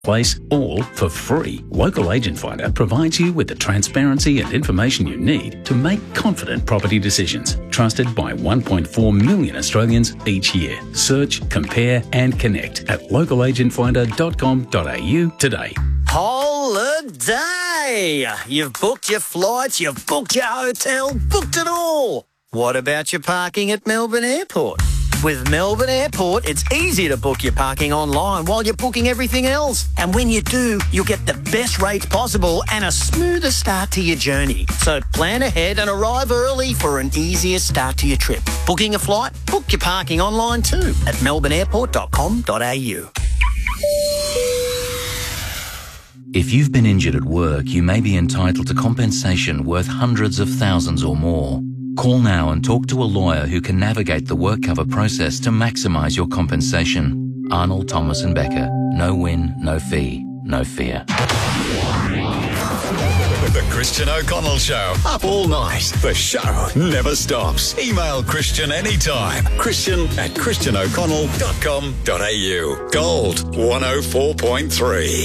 place, all for free. Local Agent Finder provides you with the transparency and information you need to make confident property decisions. Trusted by 1.4 million Australians each year. Search, compare and connect at localagentfinder.com.au today. Holiday! You've booked your flights, you've booked your hotel, booked it all. What about your parking at Melbourne Airport? With Melbourne Airport, it's easy to book your parking online while you're booking everything else. And when you do, you'll get the best rates possible and a smoother start to your journey. So plan ahead and arrive early for an easier start to your trip. Booking a flight? Book your parking online too at melbourneairport.com.au. If you've been injured at work, you may be entitled to compensation worth hundreds of thousands or more. Call now and talk to a lawyer who can navigate the work cover process to maximise your compensation. Arnold, Thomas and Becker. No win, no fee, no fear. The Christian O'Connell Show. Up all night. The show never stops. Email Christian anytime. Christian@christianoconnell.com.au. Gold 104.3.